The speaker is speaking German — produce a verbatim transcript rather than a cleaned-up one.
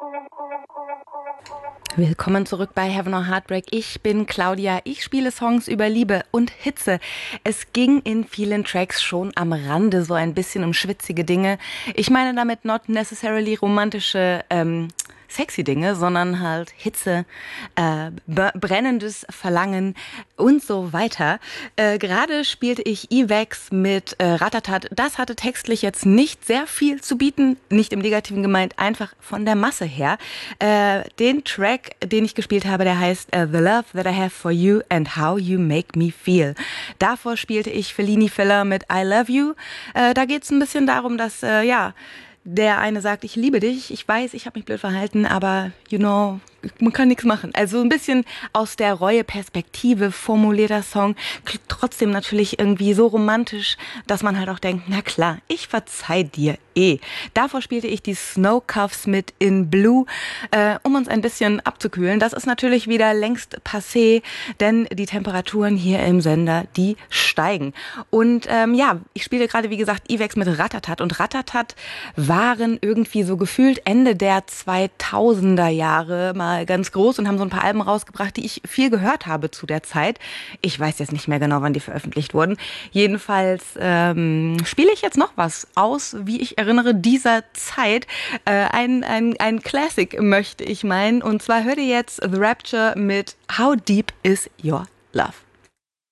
Willkommen zurück bei Heaven or Heartbreak. Ich bin Claudia. Ich spiele Songs über Liebe und Hitze. Es ging in vielen Tracks schon am Rande so ein bisschen um schwitzige Dinge. Ich meine damit not necessarily romantische, ähm, sexy Dinge, sondern halt Hitze, äh, brennendes Verlangen und so weiter. Äh, gerade spielte ich Ivex mit äh, Ratatat. Das hatte textlich jetzt nicht sehr viel zu bieten, nicht im Negativen gemeint, einfach von der Masse her. Äh, den Track, den ich gespielt habe, der heißt uh, The Love That I Have For You and How You Make Me Feel. Davor spielte ich Fellini Filler mit I Love You. Äh, da geht es ein bisschen darum, dass, äh, ja, der eine sagt, ich liebe dich, ich weiß, ich habe mich blöd verhalten, aber, you know, man kann nichts machen. Also ein bisschen aus der Reue-Perspektive formulierter Song, trotzdem natürlich irgendwie so romantisch, dass man halt auch denkt, na klar, ich verzeih dir eh. Davor spielte ich die Snow Cuffs mit In Blue, äh, um uns ein bisschen abzukühlen. Das ist natürlich wieder längst passé, denn die Temperaturen hier im Sender, die steigen. Und ähm, ja, ich spiele gerade, wie gesagt, Ivex mit Ratatat. Und Ratatat waren irgendwie so gefühlt Ende der zweitausender Jahre mal ganz groß und haben so ein paar Alben rausgebracht, die ich viel gehört habe zu der Zeit. Ich weiß jetzt nicht mehr genau, wann die veröffentlicht wurden. Jedenfalls ähm, spiele ich jetzt noch was aus, wie ich erinnere, dieser Zeit. Äh, ein, ein, ein Classic möchte ich meinen. Und zwar hört ihr jetzt The Rapture mit How Deep Is Your Love?